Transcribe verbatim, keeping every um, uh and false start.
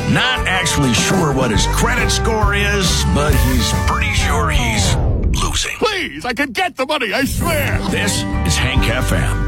Not actually sure what his credit score is, but he's pretty sure he's losing. Please, I can get the money, I swear. This is Hank F M.